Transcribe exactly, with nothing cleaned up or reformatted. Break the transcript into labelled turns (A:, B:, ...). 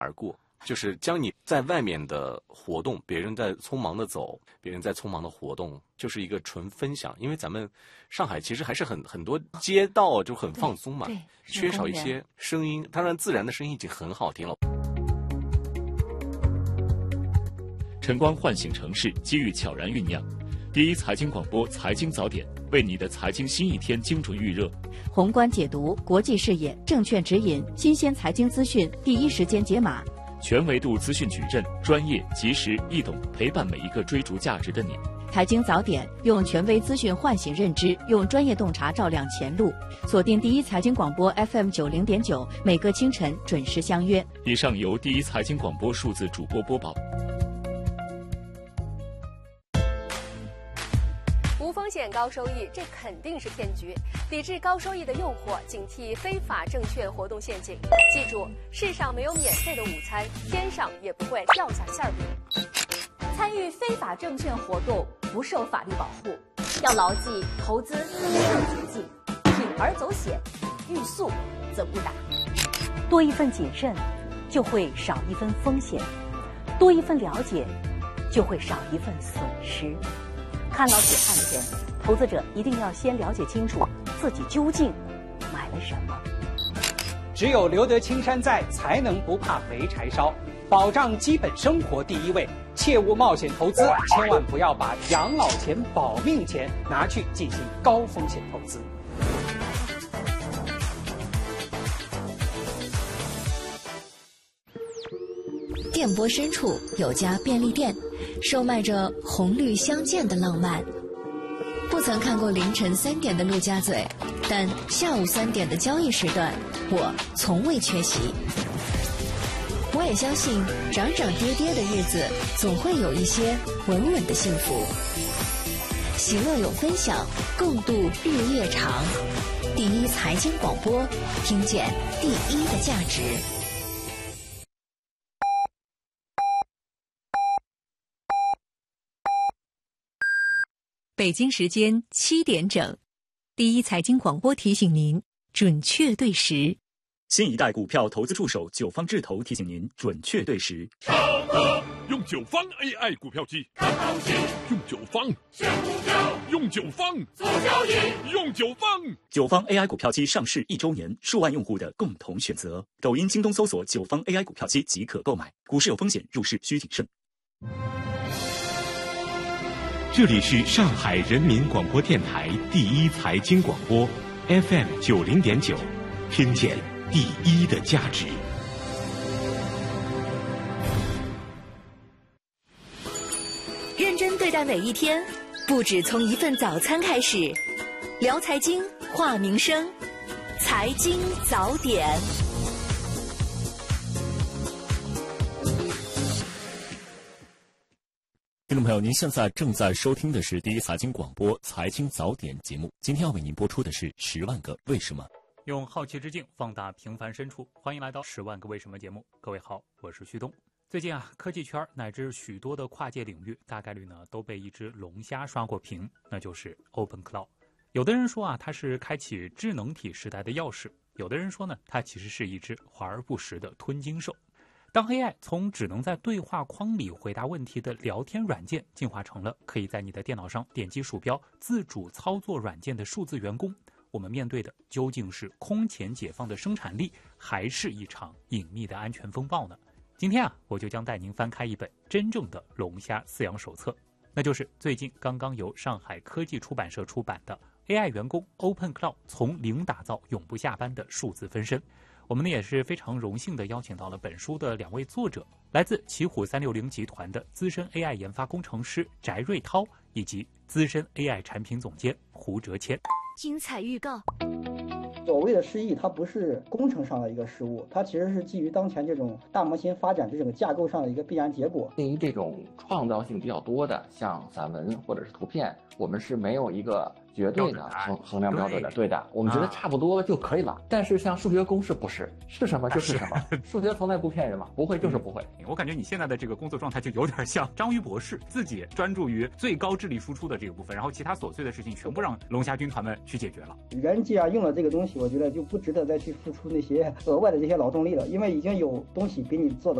A: 而过，就是将你在外面的活动，别人在匆忙的走，别人在匆忙的活动，就是一个纯分享。因为咱们上海其实还是很很多街道就很放松嘛，
B: 对，
A: 缺少一些声音。当然，自然的声音已经很好听了。
C: 晨光唤醒城市，机遇悄然酝酿。第一财经广播财经早点，为你的财经新一天精准预热。
B: 宏观解读，国际视野，证券指引，新鲜财经资讯，第一时间解码。
C: 全维度资讯矩阵，专业、及时、易懂，陪伴每一个追逐价值的你。
B: 财经早点，用权威资讯唤醒认知，用专业洞察照亮前路。锁定第一财经广播 F M 九零点九，每个清晨准时相约。
C: 以上由第一财经广播数字主播播报。
D: 无风险高收益，这肯定是骗局。抵制高收益的诱惑，警惕非法证券活动陷阱。记住，世上没有免费的午餐，天上也不会掉下馅饼。
E: 参与非法证券活动不受法律保护，要牢记投资没有捷径，铤而走险，欲速则不达。
F: 多一份谨慎，就会少一分风险；多一份了解，就会少一份损失。看牢解案前，投资者一定要先了解清楚自己究竟买了什么。
G: 只有留得青山在，才能不怕没柴烧。保障基本生活第一位，切勿冒险投资，千万不要把养老钱、保命钱拿去进行高风险投资。
H: 电波深处有家便利店，售卖着红绿相间的浪漫。不曾看过凌晨三点的陆家嘴，但下午三点的交易时段，我从未缺席。我也相信，涨涨跌跌的日子，总会有一些稳稳的幸福。喜乐有分享，共度日夜长。第一财经广播，听见第一的价值。
I: 北京时间七点整，第一财经广播提醒您准确对时。
J: 新一代股票投资助手九方智投提醒您准确对时。
K: 超哥用九方 A I 股票机看行情，用九方选股票，用九方做交易，用九方。
J: 九方 A I 股票机上市一周年，数万用户的共同选择。抖音、京东搜索九方 A I 股票机即可购买。股市有风险，入市需谨慎。
L: 这里是上海人民广播电台第一财经广播 F M 九零点九，听见第一的价值。
I: 认真对待每一天，不止从一份早餐开始。聊财经，话民生，财经早点。
C: 听众朋友，您现在正在收听的是第一财经广播财经早点节目。今天要为您播出的是十万个为什么。
M: 用好奇之镜放大平凡深处，欢迎来到十万个为什么节目。各位好，我是旭东。最近啊，科技圈乃至许多的跨界领域，大概率呢都被一只龙虾刷过屏，那就是 Open Cloud。有的人说啊，它是开启智能体时代的钥匙；有的人说呢，它其实是一只华而不实的吞金兽。当 A I 从只能在对话框里回答问题的聊天软件，进化成了可以在你的电脑上点击鼠标自主操作软件的数字员工，我们面对的究竟是空前解放的生产力，还是一场隐秘的安全风暴呢？今天啊，我就将带您翻开一本真正的龙虾饲养手册，那就是最近刚刚由上海科技出版社出版的 A I 员工 Open Cloud 从零打造永不下班的数字分身。我们呢也是非常荣幸的邀请到了本书的两位作者，来自奇虎三六零集团的资深 A I 研发工程师翟瑞涛，以及资深 A I 产品总监胡哲谦。
H: 精彩预告。
N: 所谓的失忆，它不是工程上的一个失误，它其实是基于当前这种大模型发展这整个架构上的一个必然结果。
O: 对于这种创造性比较多的，像散文或者是图片，我们是没有一个绝对的衡衡量标准的，对的，我们觉得差不多就可以了。但是像数学公式不是，是什么就是什么，数学从来不骗人嘛，不会就是不会。
M: 我感觉你现在的这个工作状态就有点像章鱼博士，自己专注于最高智力输出的这个部分，然后其他琐碎的事情全部让龙虾军团们去解决了。
N: 人既然用了这个东西，我觉得就不值得再去付出那些额外的这些劳动力了，因为已经有东西比你做的